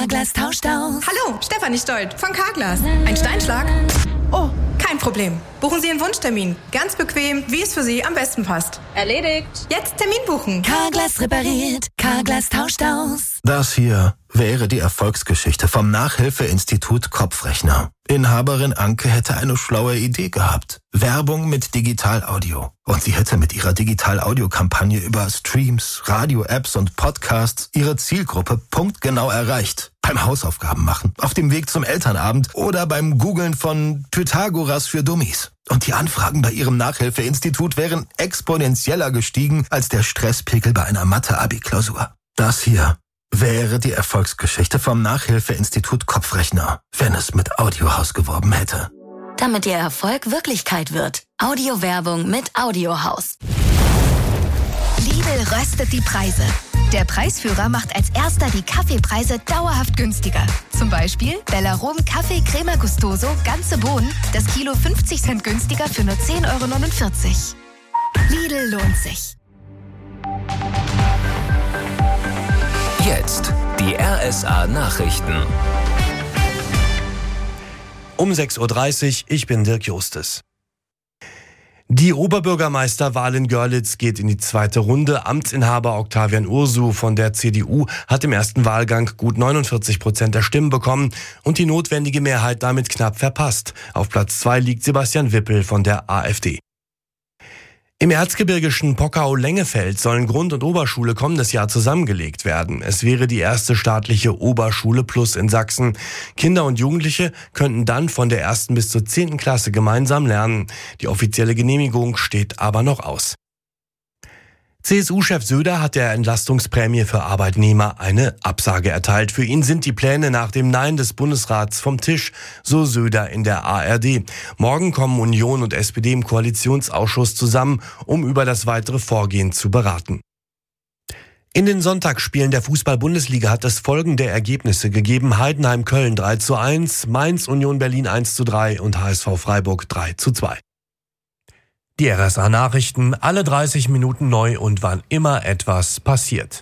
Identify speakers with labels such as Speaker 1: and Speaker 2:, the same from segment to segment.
Speaker 1: Carglass tauscht aus.
Speaker 2: Hallo, Stefanie Stolt von Carglass. Ein Steinschlag? Oh, kein Problem. Buchen Sie einen Wunschtermin. Ganz bequem, wie es für Sie am besten passt.
Speaker 3: Erledigt.
Speaker 2: Jetzt Termin buchen.
Speaker 1: Carglass repariert. Carglass tauscht aus.
Speaker 4: Das hier wäre die Erfolgsgeschichte vom Nachhilfeinstitut Kopfrechner. Inhaberin Anke hätte eine schlaue Idee gehabt. Werbung mit Digital-Audio. Und sie hätte mit ihrer Digital-Audio-Kampagne über Streams, Radio-Apps und Podcasts ihre Zielgruppe punktgenau erreicht. Beim Hausaufgaben machen, auf dem Weg zum Elternabend oder beim Googlen von Pythagoras für Dummies. Und die Anfragen bei ihrem Nachhilfeinstitut wären exponentieller gestiegen als der Stresspegel bei einer Mathe-Abi-Klausur. Das hier wäre die Erfolgsgeschichte vom Nachhilfeinstitut Kopfrechner, wenn es mit Audiohaus geworben hätte.
Speaker 1: Damit Ihr Erfolg Wirklichkeit wird. Audiowerbung mit Audiohaus.
Speaker 5: Lidl röstet die Preise. Der Preisführer macht als erster die Kaffeepreise dauerhaft günstiger. Zum Beispiel Bellarom Kaffee Crema Gustoso, ganze Bohnen, das Kilo 50 Cent günstiger für nur 10,49 €. Lidl lohnt sich.
Speaker 6: Jetzt die RSA-Nachrichten.
Speaker 7: Um 6:30 Uhr, ich bin Dirk Justes. Die Oberbürgermeisterwahl in Görlitz geht in die zweite Runde. Amtsinhaber Octavian Ursu von der CDU hat im ersten Wahlgang gut 49% der Stimmen bekommen und die notwendige Mehrheit damit knapp verpasst. Auf Platz 2 liegt Sebastian Wippel von der AfD. Im erzgebirgischen Pockau-Lengefeld sollen Grund- und Oberschule kommendes Jahr zusammengelegt werden. Es wäre die erste staatliche Oberschule Plus in Sachsen. Kinder und Jugendliche könnten dann von der 1. bis zur 10. Klasse gemeinsam lernen. Die offizielle Genehmigung steht aber noch aus. CSU-Chef Söder hat der Entlastungsprämie für Arbeitnehmer eine Absage erteilt. Für ihn sind die Pläne nach dem Nein des Bundesrats vom Tisch, so Söder in der ARD. Morgen kommen Union und SPD im Koalitionsausschuss zusammen, um über das weitere Vorgehen zu beraten. In den Sonntagsspielen der Fußball-Bundesliga hat es folgende Ergebnisse gegeben. Heidenheim Köln 3:1, Mainz Union Berlin 1:3 und HSV Freiburg 3:2. Die RSA-Nachrichten, alle 30 Minuten neu und wann immer etwas passiert.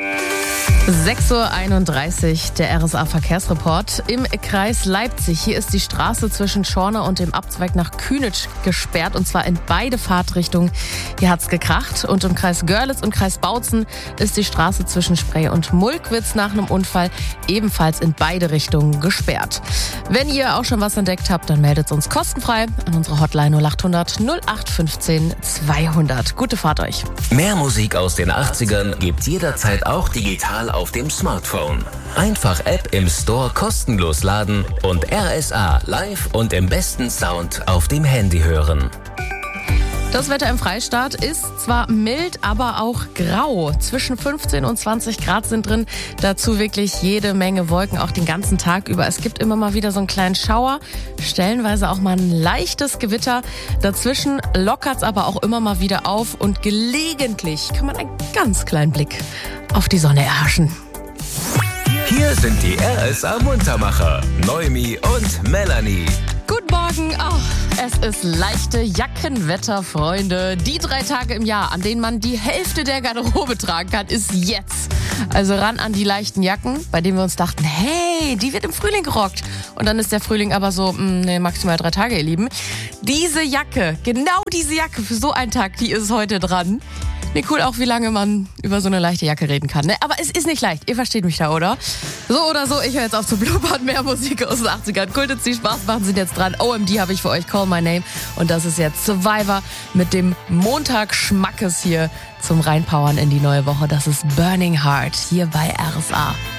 Speaker 3: 6:31 Uhr, der RSA-Verkehrsreport. Im Kreis Leipzig. Hier ist die Straße zwischen Schorne und dem Abzweig nach Kühnitsch gesperrt, und zwar in beide Fahrtrichtungen. Hier hat's gekracht. Und im Kreis Görlitz und Kreis Bautzen ist die Straße zwischen Spree und Mulkwitz nach einem Unfall ebenfalls in beide Richtungen gesperrt. Wenn ihr auch schon was entdeckt habt, dann meldet uns kostenfrei an unsere Hotline 0800 0815 200. Gute Fahrt euch.
Speaker 6: Mehr Musik aus den 80ern gibt's jederzeit auch digital auf dem Smartphone. Einfach App im Store kostenlos laden und RSA live und im besten Sound auf dem Handy hören.
Speaker 3: Das Wetter im Freistaat ist zwar mild, aber auch grau. Zwischen 15 und 20 Grad sind drin. Dazu wirklich jede Menge Wolken, auch den ganzen Tag über. Es gibt immer mal wieder so einen kleinen Schauer, stellenweise auch mal ein leichtes Gewitter. Dazwischen lockert's aber auch immer mal wieder auf und gelegentlich kann man einen ganz kleinen Blick auf die Sonne erhaschen.
Speaker 6: Hier sind die RSA-Muntermacher, Noemi und Melanie.
Speaker 3: Guten Morgen. Es ist leichte Jackenwetter, Freunde. Die 3 Tage im Jahr, an denen man die Hälfte der Garderobe tragen kann, ist jetzt. Also ran an die leichten Jacken, bei denen wir uns dachten, hey, die wird im Frühling gerockt. Und dann ist der Frühling aber so, maximal 3 Tage, ihr Lieben. Diese Jacke, genau diese Jacke für so einen Tag, die ist heute dran. Cool auch, wie lange man über so eine leichte Jacke reden kann. Ne? Aber es ist nicht leicht. Ihr versteht mich da, oder? So oder so, ich höre jetzt auf zu blubbern. Mehr Musik aus den 80ern. Kultits, die Spaß machen, sind jetzt dran. OMD habe ich für euch, Call My Name. Und das ist jetzt Survivor mit dem Montag-Schmackes hier zum Reinpowern in die neue Woche. Das ist Burning Heart hier bei RSA.